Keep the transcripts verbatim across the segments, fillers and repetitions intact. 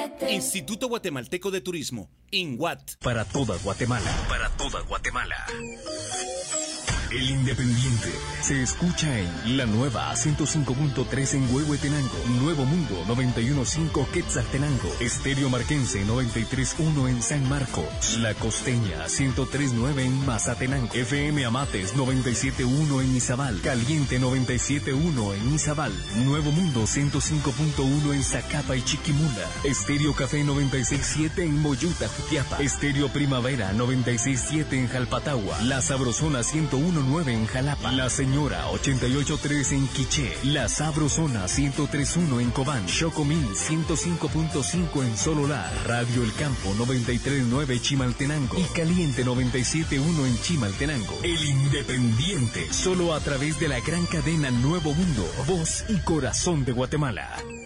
Instituto Guatemalteco de Turismo, INGUAT. Para toda Guatemala, para toda Guatemala. El Independiente se escucha en la nueva ciento cinco punto tres en Huehuetenango, Nuevo Mundo noventa y uno punto cinco Quetzaltenango, Estéreo Marquense noventa y tres punto uno en San Marcos, La Costeña ciento tres punto nueve en Mazatenango, F M Amates noventa y siete punto uno en Izabal, Caliente noventa y siete punto uno en Izabal, Nuevo Mundo ciento cinco punto uno en Zacapa y Chiquimula, Estéreo Café noventa y seis punto siete en Moyuta, Jutiapa, Estéreo Primavera noventa y seis punto siete en Jalpatagua, La Sabrosona ciento uno punto nueve en Jalapa, La Señora ochenta y ocho punto tres en Quiché, La Sabrosona ciento tres punto uno en Cobán, Chocomil ciento cinco punto cinco en Sololá, Radio El Campo noventa y tres punto nueve Chimaltenango y Caliente noventa y siete punto uno en Chimaltenango. El Independiente, solo a través de la gran cadena Nuevo Mundo, voz y corazón de Guatemala.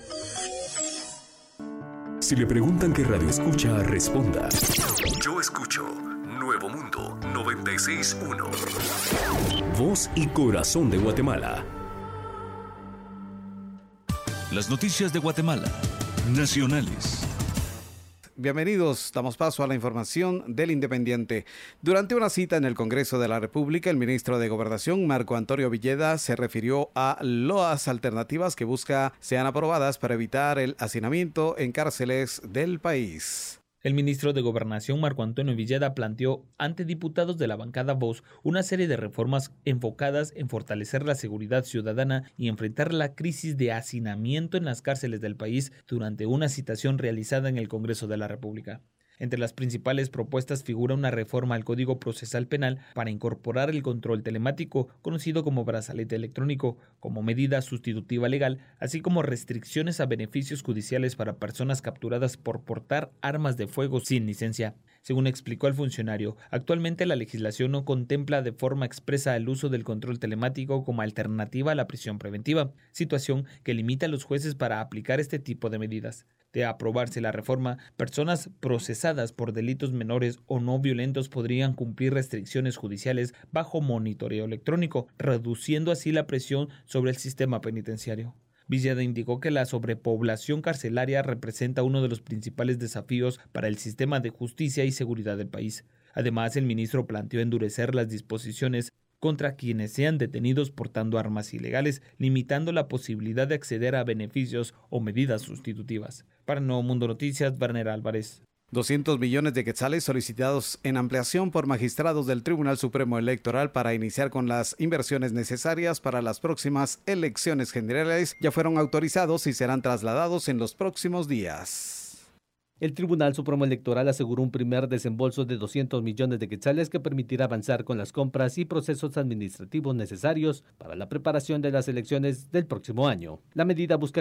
Si le preguntan qué radio escucha, responda: yo escucho Nuevo Mundo noventa y seis punto uno. Voz y corazón de Guatemala. Las noticias de Guatemala, nacionales. Bienvenidos, damos paso a la información del Independiente. Durante una cita en el Congreso de la República, el ministro de Gobernación, Marco Antonio Villeda, se refirió a las alternativas que busca sean aprobadas para evitar el hacinamiento en cárceles del país. El ministro de Gobernación, Marco Antonio Villeda, planteó ante diputados de la bancada Voz una serie de reformas enfocadas en fortalecer la seguridad ciudadana y enfrentar la crisis de hacinamiento en las cárceles del país durante una citación realizada en el Congreso de la República. Entre las principales propuestas figura una reforma al Código Procesal Penal para incorporar el control telemático, conocido como brazalete electrónico, como medida sustitutiva legal, así como restricciones a beneficios judiciales para personas capturadas por portar armas de fuego sin licencia. Según explicó el funcionario, actualmente la legislación no contempla de forma expresa el uso del control telemático como alternativa a la prisión preventiva, situación que limita a los jueces para aplicar este tipo de medidas. De aprobarse la reforma, personas procesadas por delitos menores o no violentos podrían cumplir restricciones judiciales bajo monitoreo electrónico, reduciendo así la presión sobre el sistema penitenciario. Villeda indicó que la sobrepoblación carcelaria representa uno de los principales desafíos para el sistema de justicia y seguridad del país. Además, el ministro planteó endurecer las disposiciones contra quienes sean detenidos portando armas ilegales, limitando la posibilidad de acceder a beneficios o medidas sustitutivas. Para Nuevo Mundo Noticias, Werner Álvarez. doscientos millones de quetzales solicitados en ampliación por magistrados del Tribunal Supremo Electoral para iniciar con las inversiones necesarias para las próximas elecciones generales ya fueron autorizados y serán trasladados en los próximos días. El Tribunal Supremo Electoral aseguró un primer desembolso de doscientos millones de quetzales que permitirá avanzar con las compras y procesos administrativos necesarios para la preparación de las elecciones del próximo año. La medida busca